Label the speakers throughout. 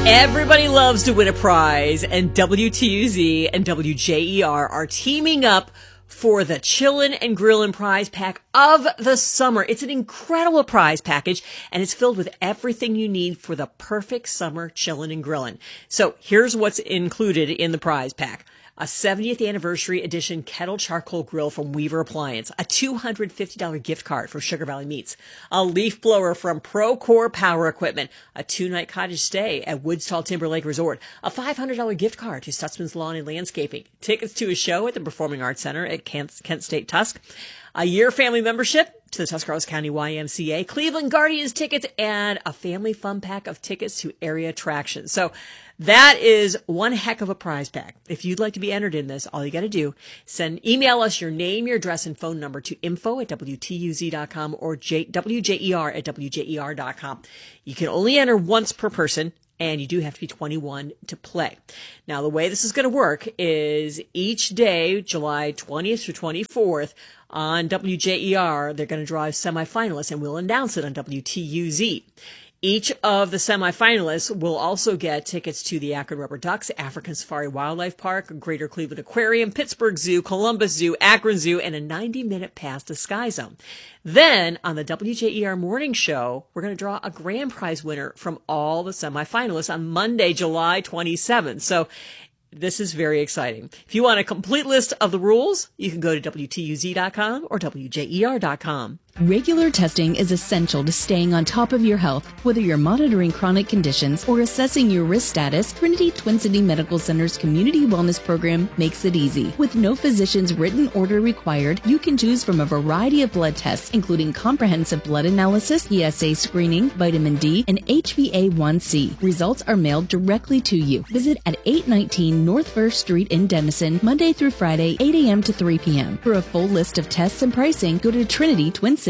Speaker 1: Everybody loves to win a prize, and WTUZ and WJER are teaming up for the Chillin' and Grillin' prize pack of the summer. It's an incredible prize package, and it's filled with everything you need for the perfect summer chillin' and grillin'. So here's what's included in the prize pack. A 70th anniversary edition kettle charcoal grill from Weaver Appliance, a $250 gift card from Sugar Valley Meats, a leaf blower from Procore Power Equipment, a 2-night cottage stay at Woods Tall Timber Lake Resort, a $500 gift card to Stutzman's Lawn and Landscaping, tickets to a show at the Performing Arts Center at Kent State Tusk, a year family membership to the Tuscarawas County YMCA, Cleveland Guardians tickets, and a family fun pack of tickets to area attractions. So that is one heck of a prize pack. If you'd like to be entered in this, all you got to do, email us your name, your address, and phone number to info@WTUZ.com or WJER@WJER.com. You can only enter once per person, and you do have to be 21 to play. Now, the way this is going to work is each day, July 20th through 24th, on WJER, they're going to draw semifinalists, and we'll announce it on WTUZ. Each of the semifinalists will also get tickets to the Akron Rubber Ducks, African Safari Wildlife Park, Greater Cleveland Aquarium, Pittsburgh Zoo, Columbus Zoo, Akron Zoo, and a 90-minute pass to Sky Zone. Then, on the WJER Morning Show, we're going to draw a grand prize winner from all the semifinalists on Monday, July 27th. So this is very exciting. If you want a complete list of the rules, you can go to WTUZ.com or WJER.com.
Speaker 2: Regular testing is essential to staying on top of your health. Whether you're monitoring chronic conditions or assessing your risk status, Trinity Twin City Medical Center's Community Wellness Program makes it easy. With no physician's written order required, you can choose from a variety of blood tests, including comprehensive blood analysis, ESA screening, vitamin D, and HbA1c. Results are mailed directly to you. Visit at 819 North First Street in Denison, Monday through Friday, 8 a.m. to 3 p.m. For a full list of tests and pricing, go to TrinityTwinCity.org.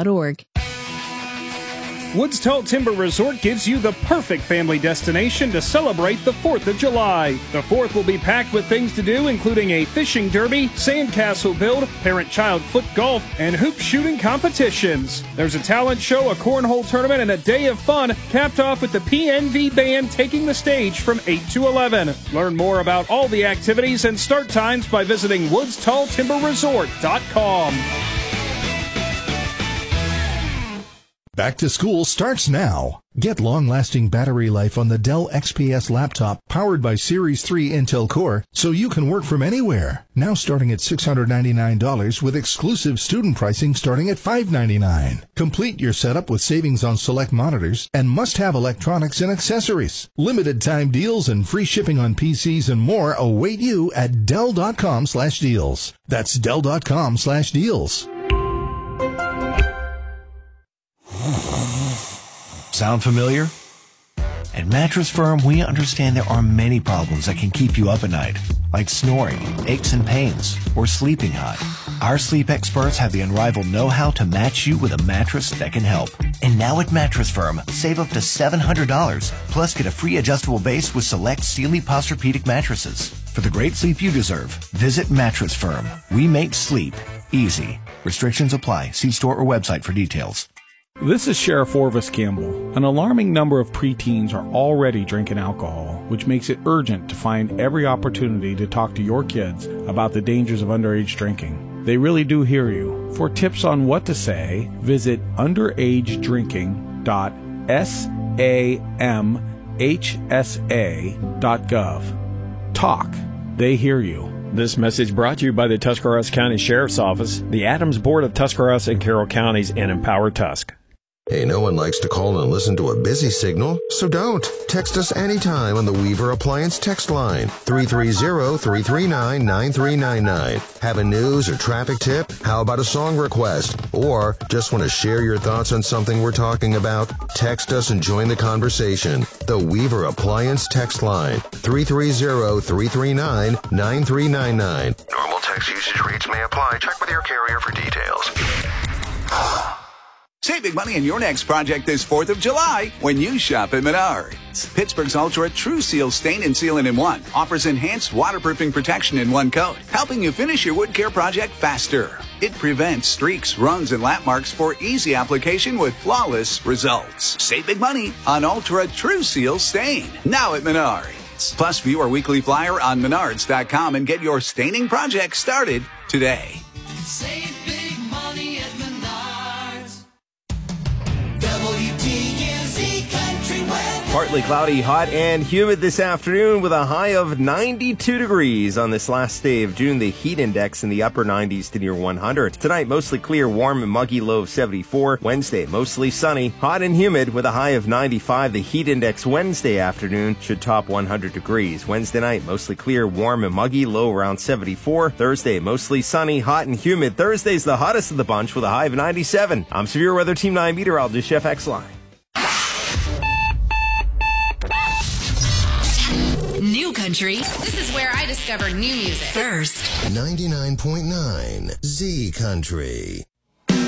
Speaker 3: Woods Tall Timber Resort gives you the perfect family destination to celebrate the 4th of July. The 4th will be packed with things to do, including a fishing derby, sandcastle build, parent-child foot golf, and hoop shooting competitions. There's a talent show, a cornhole tournament, and a day of fun, capped off with the PNV Band taking the stage from 8 to 11. Learn more about all the activities and start times by visiting WoodsTallTimberResort.com.
Speaker 4: Back to school starts now. Get long-lasting battery life on the Dell XPS laptop powered by Series 3 Intel Core so you can work from anywhere. Now starting at $699 with exclusive student pricing starting at $599. Complete your setup with savings on select monitors and must-have electronics and accessories. Limited time deals and free shipping on PCs and more await you at Dell.com/deals. That's Dell.com/deals.
Speaker 5: Sound familiar? At Mattress Firm, we understand there are many problems that can keep you up at night, like snoring, aches and pains, or sleeping hot. Our sleep experts have the unrivaled know-how to match you with a mattress that can help. And now at Mattress Firm, save up to $700, plus get a free adjustable base with select Sealy Posturepedic mattresses. For the great sleep you deserve, visit Mattress Firm. We make sleep easy. Restrictions apply. See store or website for details.
Speaker 3: This is Sheriff Orvis Campbell. An alarming number of preteens are already drinking alcohol, which makes it urgent to find every opportunity to talk to your kids about the dangers of underage drinking. They really do hear you. For tips on what to say, visit underagedrinking.samhsa.gov. Talk. They hear you.
Speaker 6: This message brought to you by the Tuscarawas County Sheriff's Office, the Adams Board of Tuscarawas and Carroll Counties, and Empower Tusk.
Speaker 7: Hey, no one likes to call and listen to a busy signal, so don't. Text us anytime on the Weaver Appliance text line, 330-339-9399. Have a news or traffic tip? How about a song request? Or just want to share your thoughts on something we're talking about? Text us and join the conversation. The Weaver Appliance text line, 330-339-9399. Normal text usage rates may apply. Check with your carrier for details.
Speaker 8: Save big money on your next project this 4th of July when you shop at Menards. Pittsburgh's Ultra True Seal Stain and Sealant in One offers enhanced waterproofing protection in one coat, helping you finish your wood care project faster. It prevents streaks, runs, and lap marks for easy application with flawless results. Save big money on Ultra True Seal Stain, now at Menards. Plus, view our weekly flyer on Menards.com and get your staining project started today.
Speaker 9: Save big money at Menards. WTUZ Country Weather.
Speaker 10: Partly cloudy, hot, and humid this afternoon with a high of 92 degrees on this last day of June. The heat index in the upper 90s to near 100. Tonight, mostly clear, warm, and muggy, low of 74. Wednesday, mostly sunny, hot and humid with a high of 95. The heat index Wednesday afternoon should top 100 degrees. Wednesday night, mostly clear, warm, and muggy, low around 74. Thursday, mostly sunny, hot, and humid. Thursday's the hottest of the bunch with a high of 97. I'm Severe Weather Team 9 meteorologist Chef X-Line.
Speaker 11: New country. This is where I discover new music. First.
Speaker 7: 99.9 Z Country.